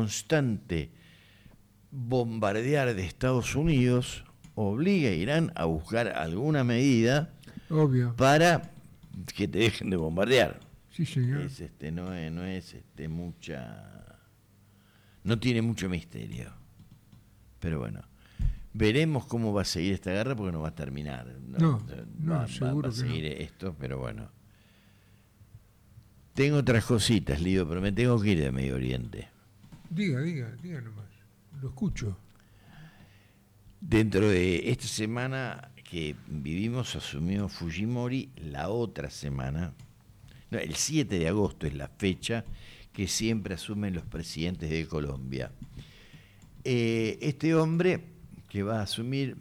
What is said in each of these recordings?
constante bombardear de Estados Unidos obliga a Irán a buscar alguna medida Obvio. para que te dejen de bombardear. Sí, señor. No tiene mucho misterio. Pero bueno, veremos cómo va a seguir esta guerra, porque no va a terminar. Seguro va a que seguir no. esto, pero bueno. Tengo otras cositas, Lido, pero me tengo que ir de Medio Oriente. Diga nomás. Lo escucho. Dentro de esta semana que vivimos, asumió Fujimori. La otra semana, el 7 de agosto es la fecha que siempre asumen los presidentes de Colombia. Este hombre que va a asumir,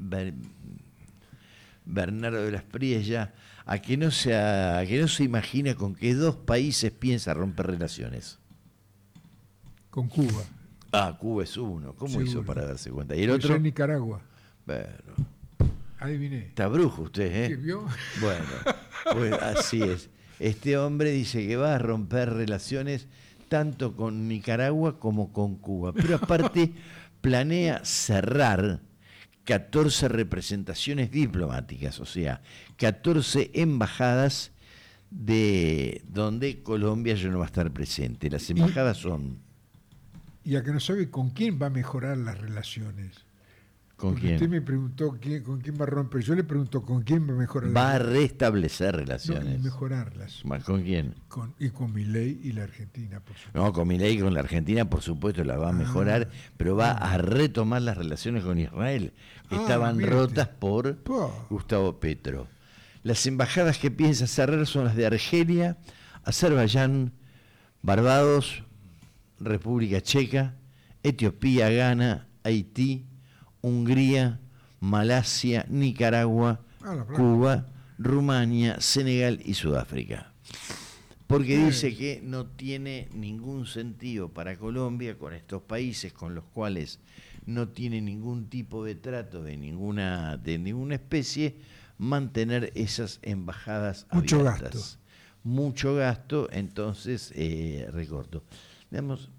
Bernardo de las Priella, a que no se imagina con qué dos países piensa romper relaciones. Con Cuba. Cuba es uno. ¿Cómo Seguro. hizo para darse cuenta? ¿Y el Puede otro? ser Nicaragua. Bueno, Adiviné. está brujo usted, ¿eh? ¿Qué vio? Bueno, pues así es. Este hombre dice que va a romper relaciones tanto con Nicaragua como con Cuba. Pero aparte planea cerrar 14 representaciones diplomáticas, o sea, 14 embajadas de donde Colombia ya no va a estar presente. Las embajadas son... Y a que no sabe con quién va a mejorar las relaciones. ¿Con Porque quién? usted me preguntó con quién va a romper. Yo le pregunto con quién va a mejorar. Va a restablecer relaciones. No, y mejorarlas. ¿Con quién? Con Milei y la Argentina, por supuesto. No, con Milei y con la Argentina, por supuesto, la va a mejorar, pero va a retomar las relaciones con Israel, que estaban rotas por Gustavo Petro. Las embajadas que piensa cerrar son las de Argelia, Azerbaiyán, Barbados, República Checa, Etiopía, Ghana, Haití, Hungría, Malasia, Nicaragua, Cuba, Rumania, Senegal y Sudáfrica. Porque dice que no tiene ningún sentido para Colombia, con estos países con los cuales no tiene ningún tipo de trato de ninguna especie, mantener esas embajadas abiertas. Mucho gasto, entonces recorto. Digamos,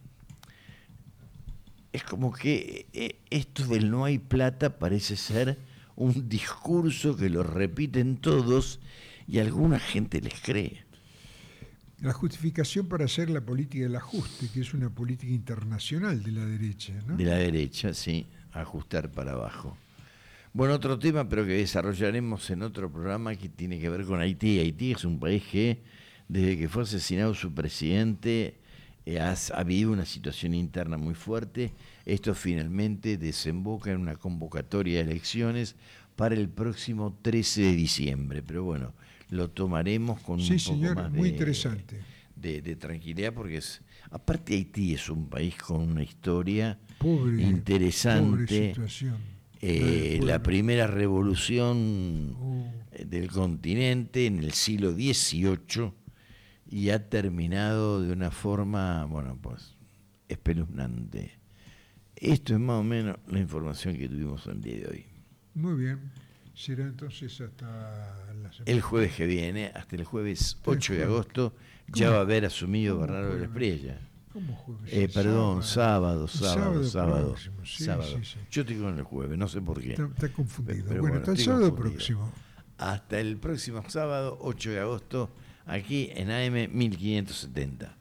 es como que esto del no hay plata parece ser un discurso que lo repiten todos y alguna gente les cree. La justificación para hacer la política del ajuste, que es una política internacional de la derecha, ¿no? De la derecha, sí, ajustar para abajo. Bueno, otro tema, pero que desarrollaremos en otro programa, que tiene que ver con Haití. Haití es un país que, desde que fue asesinado su presidente, ha habido una situación interna muy fuerte. Esto finalmente desemboca en una convocatoria de elecciones para el próximo 13 de diciembre. Pero bueno, lo tomaremos con un poco más muy interesante. De tranquilidad, porque aparte Haití es un país con una historia interesante. Pobre situación. La primera revolución del continente en el siglo XVIII, y ha terminado de una forma, espeluznante. Esto es más o menos la información que tuvimos el día de hoy. Muy bien. Será entonces hasta la semana. El jueves que viene, hasta el jueves 8 de agosto, ya va a haber asumido Bernardo de las Priella. ¿Cómo jueves? Sábado. Próximo. Sí. Yo estoy con el jueves, no sé por qué. Está confundido. Pero bueno, hasta el sábado próximo. Hasta el próximo sábado, 8 de agosto, aquí en AM 1570.